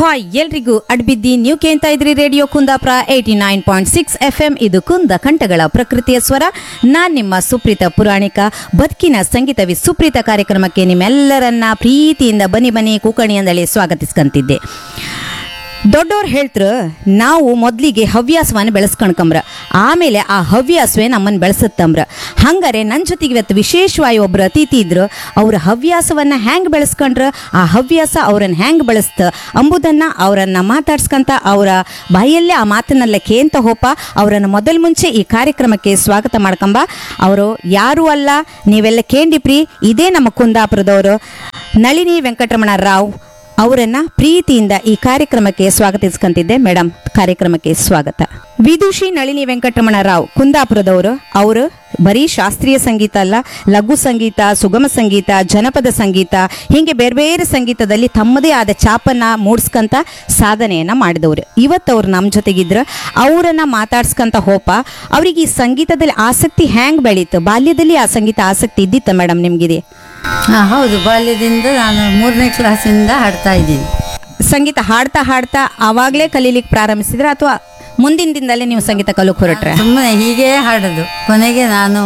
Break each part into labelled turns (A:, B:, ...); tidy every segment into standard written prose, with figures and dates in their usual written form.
A: Hi ಎಲ್ರಿಗೂ ಅಡ್ಬಿದ್ದಿ ನೀವು ಕೇಳ್ತಾ ಇದ್ರಿ ರೇಡಿಯೋ ಕುಂದಾಪುರ 89.6 FM. ಇದು ಕುಂದ ಕಂಠಗಳ ಪ್ರಕೃತಿಯ ಸ್ವರ. ನಾನ್ ನಿಮ್ಮ ಸುಪ್ರೀತ ಪುರಾಣಿಕ ಬದುಕಿನ ಸಂಗೀತವಿ ಸುಪ್ರೀತ ಕಾರ್ಯಕ್ರಮಕ್ಕೆ ನಿಮ್ಮೆಲ್ಲರನ್ನ ಪ್ರೀತಿಯಿಂದ ಬನ್ನಿ ಬನ್ನಿ ಕೂಕಣಿ ಅಂದಳಿ ಸ್ವಾಗತಿಸ್ಕಂತಿದ್ದೆ. ದೊಡ್ಡವ್ರು ಹೇಳ್ತ್ರ ನಾವು ಮೊದಲಿಗೆ ಹವ್ಯಾಸವನ್ನು ಬೆಳೆಸ್ಕೊಂಡ್ಕಂಬ್ರ, ಆಮೇಲೆ ಆ ಹವ್ಯಾಸವೇ ನಮ್ಮನ್ನು ಬೆಳೆಸುತ್ತಂಬ್ರ. ಹಂಗಾರೆ ನನ್ನ ಜೊತೆಗೆ ಇವತ್ತು ವಿಶೇಷವಾಗಿ ಒಬ್ಬರು ಅತಿಥಿ ಇದ್ರು. ಅವ್ರ ಹವ್ಯಾಸವನ್ನು ಹೆಂಗೆ ಬೆಳೆಸ್ಕೊಂಡ್ರ, ಆ ಹವ್ಯಾಸ ಅವ್ರನ್ನ ಹೆಂಗೆ ಬೆಳೆಸ್ತ ಅಂಬುದನ್ನು ಅವರನ್ನು ಮಾತಾಡ್ಸ್ಕೊಂತ ಅವರ ಬಾಯಲ್ಲೇ ಆ ಮಾತನ್ನೆಲ್ಲ ಕೇಂತ ಹೋಪ ಅವರನ್ನು ಮುಂಚೆ ಈ ಕಾರ್ಯಕ್ರಮಕ್ಕೆ ಸ್ವಾಗತ ಮಾಡ್ಕೊಂಬ. ಅವರು ಯಾರೂ ಅಲ್ಲ, ನೀವೆಲ್ಲ ಕೇಂಡಿಪ್ರಿ, ಇದೇ ನಮ್ಮ ಕುಂದಾಪುರದವರು ನಳಿನಿ ವೆಂಕಟರಮಣ ರಾವ್ ಅವರನ್ನ ಪ್ರೀತಿಯಿಂದ ಈ ಕಾರ್ಯಕ್ರಮಕ್ಕೆ ಸ್ವಾಗತಿಸ್ಕೊಂತಿದ್ದೆ. ಮೇಡಮ್, ಕಾರ್ಯಕ್ರಮಕ್ಕೆ ಸ್ವಾಗತ. ವಿದುಷಿ ನಳಿನಿ ವೆಂಕಟರಮಣ ರಾವ್ ಕುಂದಾಪುರದವರು. ಅವರು ಬರೀ ಶಾಸ್ತ್ರೀಯ ಸಂಗೀತ ಅಲ್ಲ, ಲಘು ಸಂಗೀತ, ಸುಗಮ ಸಂಗೀತ, ಜನಪದ ಸಂಗೀತ, ಹೀಗೆ ಬೇರೆ ಬೇರೆ ಸಂಗೀತದಲ್ಲಿ ತಮ್ಮದೇ ಆದ ಛಾಪನ್ನ ಮೂಡಿಸ್ಕೊಂತ ಸಾಧನೆಯನ್ನ ಮಾಡಿದವರು. ಇವತ್ತು ಅವ್ರು ನಮ್ಮ ಜೊತೆಗಿದ್ರು. ಅವರನ್ನ ಮಾತಾಡ್ಸ್ಕೊಂತ ಹೋಪ ಅವ್ರಿಗೆ ಈ ಸಂಗೀತದಲ್ಲಿ ಆಸಕ್ತಿ ಹ್ಯಾಂಗ್ ಬೆಳೀತು? ಬಾಲ್ಯದಲ್ಲಿ ಆ ಸಂಗೀತ ಆಸಕ್ತಿ ಇದ್ದಿತ್ತ ಮೇಡಮ್ ನಿಮ್ಗಿದೆ?
B: ಹೌದು, ಬಾಲ್ಯದಿಂದ ನಾನು 3ನೇ ಕ್ಲಾಸಿಂದ ಹಾಡ್ತಾ ಇದ್ದೀನಿ.
A: ಸಂಗೀತ ಹಾಡ್ತಾ ಹಾಡ್ತಾ ಆವಾಗಲೇ ಕಲೀಲಿಕ್ಕೆ ಪ್ರಾರಂಭಿಸಿದ್ರೆ ಅಥವಾ ಮುಂದಿನ ದಿನದಲ್ಲೇ ನೀವು ಸಂಗೀತ ಕಲಿಯೋಕೆ ಹೊರಟ್ರೆ?
B: ಸುಮ್ಮನೆ ಹೀಗೆ ಹಾಡೋದು. ಕೊನೆಗೆ ನಾನು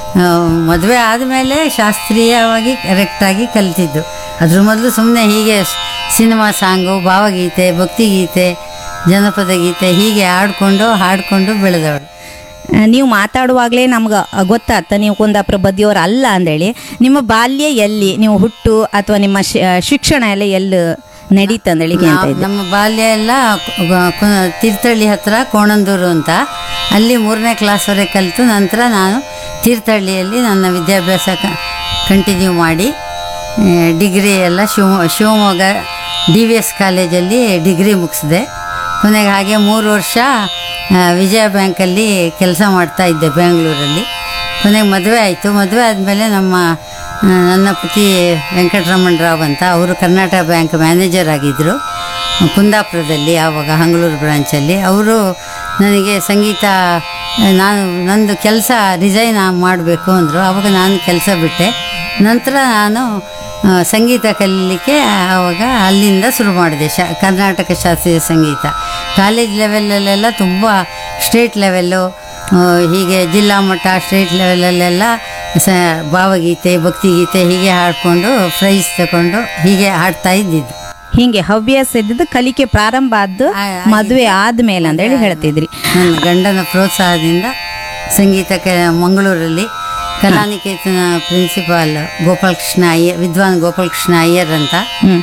B: ಮದುವೆ ಆದಮೇಲೆ ಶಾಸ್ತ್ರೀಯವಾಗಿ ಕರೆಕ್ಟಾಗಿ ಕಲಿತಿದ್ದು. ಅದ್ರ ಮೊದಲು ಸುಮ್ಮನೆ ಹೀಗೆ ಸಿನಿಮಾ ಸಾಂಗು, ಭಾವಗೀತೆ, ಭಕ್ತಿಗೀತೆ, ಜನಪದ ಗೀತೆ ಹೀಗೆ ಹಾಡ್ಕೊಂಡು ಬೆಳೆದವಳು.
A: ನೀವು ಮಾತಾಡುವಾಗಲೇ ನಮ್ಗೆ ಗೊತ್ತಾಗ್ತ ನೀವು ಕುಂದಾಪುರ ಬದಿಯವರು ಅಲ್ಲ ಅಂದೇಳಿ. ನಿಮ್ಮ ಬಾಲ್ಯ ಎಲ್ಲಿ, ನೀವು ಹುಟ್ಟು ಅಥವಾ ನಿಮ್ಮ ಶಿಕ್ಷಣ ಎಲ್ಲ ಎಲ್ಲಿ ನಡೀತಂದೇಳಿ?
B: ನಮ್ಮ ಬಾಲ್ಯ ಎಲ್ಲ ತೀರ್ಥಹಳ್ಳಿ ಹತ್ರ ಕೋಣಂದೂರು ಅಂತ, ಅಲ್ಲಿ 3ನೇ ಕ್ಲಾಸ್ವರೆಗೆ ಕಲಿತು ನಂತರ ನಾನು ತೀರ್ಥಹಳ್ಳಿಯಲ್ಲಿ ನನ್ನ ವಿದ್ಯಾಭ್ಯಾಸ ಕಂಟಿನ್ಯೂ ಮಾಡಿ ಡಿಗ್ರಿ ಎಲ್ಲ ಶಿವಮೊಗ್ಗ DVS ಕಾಲೇಜಲ್ಲಿ ಡಿಗ್ರಿ ಮುಗಿಸಿದೆ. ಕೊನೆಗೆ ಹಾಗೆ 3 ವರ್ಷ ವಿಜಯ ಬ್ಯಾಂಕಲ್ಲಿ ಕೆಲಸ ಮಾಡ್ತಾ ಇದ್ದೆ ಬೆಂಗಳೂರಲ್ಲಿ. ಕೊನೆಗೆ ಮದುವೆ ಆಯಿತು. ಮದುವೆ ಆದಮೇಲೆ ನನ್ನ ಪತಿ ವೆಂಕಟರಮಣ ರಾವ್ ಅಂತ, ಅವರು ಕರ್ನಾಟಕ ಬ್ಯಾಂಕ್ ಮ್ಯಾನೇಜರ್ ಆಗಿದ್ದರು ಕುಂದಾಪುರದಲ್ಲಿ, ಆವಾಗ ಹಂಗಳೂರು ಬ್ರಾಂಚಲ್ಲಿ. ಅವರು ನನಗೆ ಸಂಗೀತ, ನಂದು ಕೆಲಸ ರಿಸೈನ್ ಮಾಡಬೇಕು ಅಂದರು. ಆವಾಗ ನಾನು ಕೆಲಸ ಬಿಟ್ಟೆ. ನಂತರ ನಾನು ಸಂಗೀತ ಕಲೀಲಿಕ್ಕೆ ಆವಾಗ ಅಲ್ಲಿಂದ ಶುರು ಮಾಡಿದೆ. ಕರ್ನಾಟಕ ಶಾಸ್ತ್ರೀಯ ಸಂಗೀತ ಕಾಲೇಜ್ ಲೆವೆಲಲ್ಲೆಲ್ಲ ತುಂಬ ಸ್ಟೇಟ್ ಲೆವೆಲ್ಲು, ಹೀಗೆ ಜಿಲ್ಲಾ ಮಟ್ಟ, ಸ್ಟೇಟ್ ಲೆವೆಲಲ್ಲೆಲ್ಲ ಭಾವಗೀತೆ, ಭಕ್ತಿಗೀತೆ ಹೀಗೆ ಹಾಡಿಕೊಂಡು ಪ್ರೈಸ್ ತಗೊಂಡು ಹೀಗೆ ಹಾಡ್ತಾ ಇದ್ದಿದ್ದು.
A: ಹೀಗೆ ಹವ್ಯಾಸ ಇದ್ದಿದ್ದು ಕಲಿಕೆ ಪ್ರಾರಂಭ ಆದ್ದು ಮದುವೆ ಆದ್ಮೇಲೆ ಅಂತ ಹೇಳಿ ಹೇಳ್ತಿದ್ರಿ.
B: ನನ್ನ ಗಂಡನ ಪ್ರೋತ್ಸಾಹದಿಂದ ಸಂಗೀತಕ್ಕೆ ಮಂಗಳೂರಲ್ಲಿ ಕಲಾನಿಕೇತನ ಪ್ರಿನ್ಸಿಪಾಲ್ ಗೋಪಾಲಕೃಷ್ಣ ಅಯ್ಯರ್, ವಿದ್ವಾನ್ ಗೋಪಾಲಕೃಷ್ಣ ಅಯ್ಯರ್ ಅಂತ,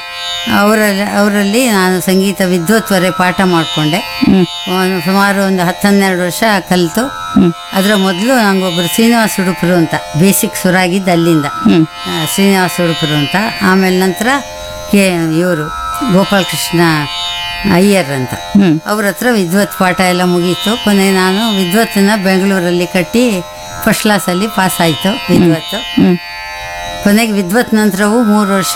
B: ಅವರಲ್ಲಿ ನಾನು ಸಂಗೀತ ವಿದ್ವತ್ವರೆ ಪಾಠ ಮಾಡಿಕೊಂಡೆ. ಸುಮಾರು ಒಂದು 10-12 ವರ್ಷ ಕಲಿತು. ಅದರ ಮೊದಲು ನಂಗೊಬ್ಬರು ಶ್ರೀನಿವಾಸ ಉಡುಪರು ಅಂತ ಬೇಸಿಕ್ ಸುರಾಗಿದ್ದು, ಅಲ್ಲಿಂದ ಶ್ರೀನಿವಾಸ ಉಡುಪರು ಅಂತ. ಆಮೇಲೆ ನಂತರ ಇವರು ಗೋಪಾಲಕೃಷ್ಣ ಅಯ್ಯರ್ ಅಂತ, ಅವ್ರ ಹತ್ರ ವಿದ್ವತ್ ಪಾಠ ಎಲ್ಲ ಮುಗೀತು. ಕೊನೆಗೆ ನಾನು ವಿದ್ವತ್ತನ್ನ ಬೆಂಗಳೂರಲ್ಲಿ ಕಟ್ಟಿ ಫಸ್ಟ್ ಕ್ಲಾಸಲ್ಲಿ ಪಾಸ್ ಆಯಿತು ವಿದ್ವತ್ತು. ಕೊನೆಗೆ ವಿದ್ವತ್ ನಂತರವೂ 3 ವರ್ಷ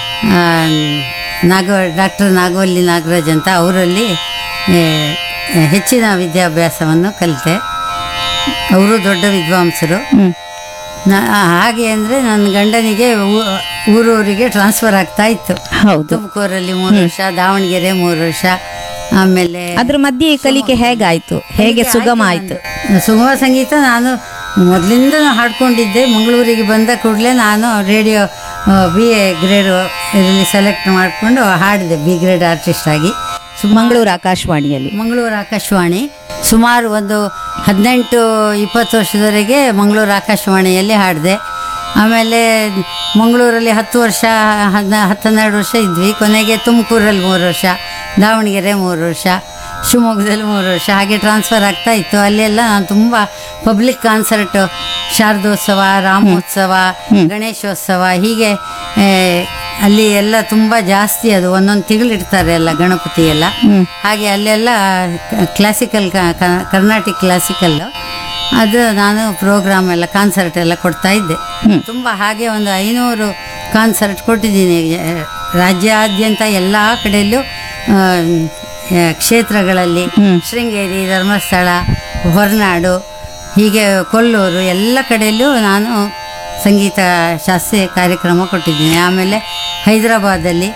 B: ಡಾಕ್ಟರ್ ನಾಗವಲ್ಲಿ ನಾಗರಾಜ್ ಅಂತ, ಅವರಲ್ಲಿ ಹೆಚ್ಚಿನ ವಿದ್ಯಾಭ್ಯಾಸವನ್ನು ಕಲಿತೆ. ಅವರು ದೊಡ್ಡ ವಿದ್ವಾಂಸರು. ಹಾಗೆ ಅಂದರೆ ನನ್ನ ಗಂಡನಿಗೆ ಊರೂರಿಗೆ ಟ್ರಾನ್ಸ್ಫರ್ ಆಗ್ತಾ ಇತ್ತು. ತುಮಕೂರಲ್ಲಿ 3 ವರ್ಷ, ದಾವಣಗೆರೆ 3 ವರ್ಷ. ಆಮೇಲೆ
A: ಅದ್ರ ಮಧ್ಯೆ ಕಲಿಕೆ ಹೇಗಾಯಿತು, ಹೇಗೆ ಸುಗಮ ಆಯಿತು?
B: ಸುಗಮ ಸಂಗೀತ ನಾನು ಮೊದಲಿಂದ ಹಾಡ್ಕೊಂಡಿದ್ದೆ. ಮಂಗಳೂರಿಗೆ ಬಂದ ಕೂಡಲೇ ನಾನು ರೇಡಿಯೋ BA ಗ್ರೇಡ್ ಇದರಲ್ಲಿ ಸೆಲೆಕ್ಟ್ ಮಾಡಿಕೊಂಡು ಹಾಡಿದೆ, B ಗ್ರೇಡ್ ಆರ್ಟಿಸ್ಟ್ ಆಗಿ
A: ಮಂಗಳೂರು ಆಕಾಶವಾಣಿಯಲ್ಲಿ.
B: ಮಂಗಳೂರು ಆಕಾಶವಾಣಿ ಸುಮಾರು ಒಂದು 18-20 ವರ್ಷದವರೆಗೆ ಮಂಗಳೂರು ಆಕಾಶವಾಣಿಯಲ್ಲಿ ಹಾಡಿದೆ. ಆಮೇಲೆ ಮಂಗಳೂರಲ್ಲಿ 10 ವರ್ಷ, 10-12 ವರ್ಷ ಇದ್ವಿ. ಕೊನೆಗೆ ತುಮಕೂರಲ್ಲಿ 3 ವರ್ಷ, ದಾವಣಗೆರೆ 3 ವರ್ಷ, ಶಿವಮೊಗ್ಗದಲ್ಲಿ 3 ವರ್ಷ, ಹಾಗೆ ಟ್ರಾನ್ಸ್ಫರ್ ಆಗ್ತಾ ಇತ್ತು. ಅಲ್ಲೆಲ್ಲ ನಾನು ತುಂಬ ಪಬ್ಲಿಕ್ ಕಾನ್ಸರ್ಟು, ಶಾರದೋತ್ಸವ, ರಾಮೋತ್ಸವ, ಗಣೇಶೋತ್ಸವ ಹೀಗೆ ಅಲ್ಲಿ ಎಲ್ಲ ತುಂಬ ಜಾಸ್ತಿ, ಅದು ಒಂದೊಂದು ತಿಂಗಳಿಡ್ತಾರೆ ಎಲ್ಲ ಗಣಪತಿ ಎಲ್ಲ. ಹಾಗೆ ಅಲ್ಲೆಲ್ಲ ಕ್ಲಾಸಿಕಲ್, ಕರ್ನಾಟಿಕ್ ಕ್ಲಾಸಿಕಲ್, ಅದು ನಾನು ಪ್ರೋಗ್ರಾಮ್ ಎಲ್ಲ ಕಾನ್ಸರ್ಟ್ ಎಲ್ಲ ಕೊಡ್ತಾ ಇದ್ದೆ ತುಂಬ. ಹಾಗೆ ಒಂದು 500 ಕಾನ್ಸರ್ಟ್ ಕೊಟ್ಟಿದ್ದೀನಿ ರಾಜ್ಯಾದ್ಯಂತ ಎಲ್ಲ ಕಡೆಯಲ್ಲೂ, ಕ್ಷೇತ್ರಗಳಲ್ಲಿ, ಶೃಂಗೇರಿ, ಧರ್ಮಸ್ಥಳ, ಹೊರನಾಡು, ಹೀಗೆ ಕೊಲ್ಲೂರು ಎಲ್ಲ ಕಡೆಯಲ್ಲೂ ನಾನು ಸಂಗೀತ ಶಾಸ್ತ್ರೀಯ ಕಾರ್ಯಕ್ರಮ ಕೊಟ್ಟಿದ್ದೀನಿ. ಆಮೇಲೆ ಹೈದರಾಬಾದಲ್ಲಿ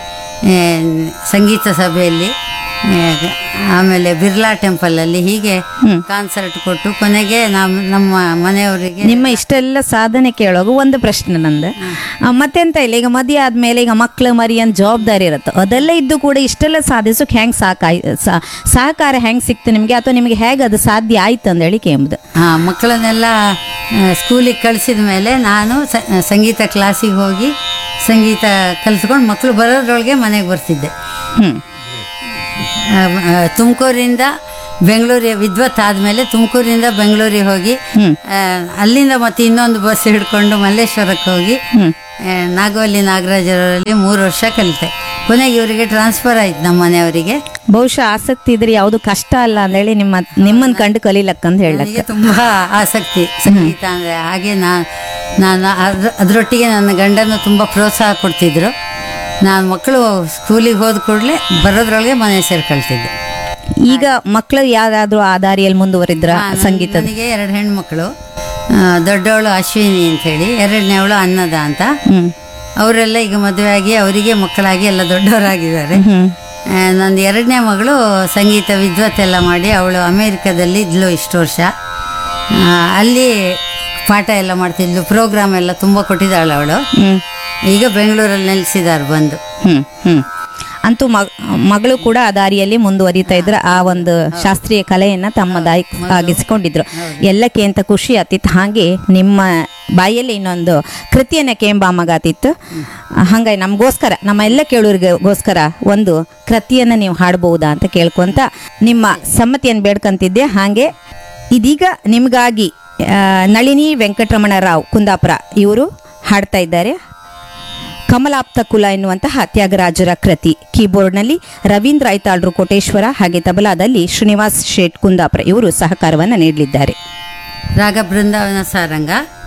B: ಆ, ಸಂಗೀತ ಸಭೆಯಲ್ಲಿ, ಆಮೇಲೆ ಬಿರ್ಲಾ ಟೆಂಪಲಲ್ಲಿ ಹೀಗೆ ಕಾನ್ಸರ್ಟ್ ಕೊಟ್ಟು ಕೊನೆಗೆ ನಮ್ಮ ಮನೆಯವರಿಗೆ
A: ನಿಮ್ಮ ಇಷ್ಟೆಲ್ಲ ಸಾಧನೆ ಕೇಳೋಗು ಒಂದು ಪ್ರಶ್ನೆ ನಂದು. ಮತ್ತೆಂತ ಇಲ್ಲ, ಈಗ ಮದುವೆ ಆದ್ಮೇಲೆ ಈಗ ಮಕ್ಳು ಮರಿ ಅಂತ ಜವಾಬ್ದಾರಿ ಇರುತ್ತೆ, ಅದೆಲ್ಲ ಇದ್ದು ಕೂಡ ಇಷ್ಟೆಲ್ಲ ಸಾಧಿಸೋಕೆ ಹೆಂಗೆ ಸಹಕಾರ ಹೆಂಗೆ ಸಿಕ್ತು ನಿಮಗೆ, ಅಥವಾ ನಿಮಗೆ ಹೇಗೆ ಅದು ಸಾಧ್ಯ ಆಯ್ತು ಅಂತ ಹೇಳಿ ಎಂಬುದು.
B: ಮಕ್ಕಳನ್ನೆಲ್ಲ ಸ್ಕೂಲಿಗೆ ಕಳಿಸಿದ ಮೇಲೆ ನಾನು ಸಂಗೀತ ಕ್ಲಾಸಿಗೆ ಹೋಗಿ ಸಂಗೀತ ಕಲಿಸ್ಕೊಂಡು ಮಕ್ಕಳು ಬರೋದ್ರೊಳಗೆ ಮನೆಗೆ ಬರ್ತಿದ್ದೆ. ತುಮಕೂರಿಂದ ಬೆಂಗಳೂರಿಗೆ ವಿದ್ವತ್ ಆದಮೇಲೆ ತುಮಕೂರಿಂದ ಬೆಂಗಳೂರಿಗೆ ಹೋಗಿ ಅಲ್ಲಿಂದ ಮತ್ತೆ ಇನ್ನೊಂದು ಬಸ್ ಹಿಡ್ಕೊಂಡು ಮಲ್ಲೇಶ್ವರಕ್ಕೆ ಹೋಗಿ ನಾಗವಲ್ಲಿ ನಾಗರಾಜರಲ್ಲಿ 3 ವರ್ಷ ಕಲಿತೆ. ಕೊನೆಗೆ ಇವರಿಗೆ ಟ್ರಾನ್ಸ್ಫರ್ ಆಯ್ತು ನಮ್ಮ ಮನೆಯವರಿಗೆ.
A: ಬಹುಶಃ ಆಸಕ್ತಿ ಇದ್ರೆ ಯಾವುದು ಕಷ್ಟ ಅಲ್ಲ ಅಂದೇಳಿ ನಿಮ್ಮನ್ನು ಕಂಡು ಕಲೀಲಕ್ಕಂತ ಹೇಳಕ್ಕೆ
B: ನನಗೆ ತುಂಬ ಆಸಕ್ತಿ ಸಂಗೀತ ಅಂದರೆ. ಹಾಗೆ ನಾನು ಅದರೊಟ್ಟಿಗೆ ನನ್ನ ಗಂಡನು ತುಂಬ ಪ್ರೋತ್ಸಾಹ ಕೊಡ್ತಿದ್ರು. ನಾನು ಮಕ್ಕಳು ಸ್ಕೂಲಿಗೆ ಹೋದ ಕೂಡಲೇ ಬರೋದ್ರೊಳಗೆ ಮನೆ ಸೇರ್ಕೊಳ್ತಿದ್ದೆ.
A: ಈಗ ಮಕ್ಕಳು ಯಾರಾದ್ರೂ ಆ ದಾರಿಯಲ್ಲಿ ಮುಂದುವರಿದ್ರ ಸಂಗೀತ?
B: ನನಗೆ 2 ಹೆಣ್ಮಕ್ಳು, ದೊಡ್ಡವಳು ಅಶ್ವಿನಿ ಅಂಥೇಳಿ, 2ನೇವಳು ಅನ್ನದ ಅಂತ. ಅವರೆಲ್ಲ ಈಗ ಮದುವೆ ಆಗಿ ಅವರಿಗೆ ಮಕ್ಕಳಾಗಿ ಎಲ್ಲ ದೊಡ್ಡವರಾಗಿದ್ದಾರೆ. ನಂದು 2ನೇ ಮಗಳು ಸಂಗೀತ ವಿದ್ವತ್ತೆಲ್ಲ ಮಾಡಿ ಅವಳು ಅಮೇರಿಕಾದಲ್ಲಿ ಇದ್ಲು ಇಷ್ಟು ವರ್ಷ. ಅಲ್ಲಿ ಪಾಠ ಎಲ್ಲ ಮಾಡ್ತಿದ್ಲು, ಪ್ರೋಗ್ರಾಮ್ ಎಲ್ಲ ತುಂಬ ಕೊಟ್ಟಿದ್ದಾಳೆ ಅವಳು. ಈಗ ಬೆಂಗಳೂರಲ್ಲಿ ನೆಲೆಸಿದ್ದಾರೆ ಬಂದು.
A: ಅಂತೂ ಮಗಳು ಕೂಡ ಆ ದಾರಿಯಲ್ಲಿ ಮುಂದುವರಿತಾ ಇದ್ರ, ಆ ಒಂದು ಶಾಸ್ತ್ರೀಯ ಕಲೆಯನ್ನ ತಮ್ಮ ಆಗಿಸಿಕೊಂಡಿದ್ರು. ಎಲ್ಲಕ್ಕೆ ಅಂತ ಖುಷಿ ಆತಿತ್ತು. ಹಾಗೆ ನಿಮ್ಮ ಬಾಯಲ್ಲಿ ಇನ್ನೊಂದು ಕೃತಿಯನ್ನ ಕೇಂಬಾಮಗಾತಿತ್ತು. ಹಂಗಾಗಿ ನಮಗೋಸ್ಕರ, ನಮ್ಮ ಎಲ್ಲ ಕೇಳೋರಿಗೋಸ್ಕರ ಒಂದು ಕೃತಿಯನ್ನ ನೀವು ಹಾಡಬಹುದಾ ಅಂತ ಕೇಳ್ಕೊಂತ ನಿಮ್ಮ ಸಮ್ಮತಿಯನ್ನು ಬೇಡ್ಕಂತಿದ್ದೆ. ಹಾಗೆ ಇದೀಗ ನಿಮಗಾಗಿ ನಳಿನಿ ವೆಂಕಟರಮಣ ರಾವ್ ಕುಂದಾಪುರ ಇವರು ಹಾಡ್ತಾ ಇದ್ದಾರೆ ಕಮಲಾಪ್ತ ಕುಲ ಎನ್ನುವಂತಹ ತ್ಯಾಗರಾಜರ ಕೃತಿ. ಕೀಬೋರ್ಡ್ನಲ್ಲಿ ರವೀಂದ್ರ ಐತಾಳ್ರು ಕೋಟೇಶ್ವರ, ಹಾಗೆ ತಬಲಾದಲ್ಲಿ ಶ್ರೀನಿವಾಸ್ ಶೇಟ್ ಕುಂದಾಪುರ ಇವರು ಸಹಕಾರವನ್ನು ನೀಡಲಿದ್ದಾರೆ.
B: ರಾಗ ಬೃಂದಾವನ ಸಾರಂಗ.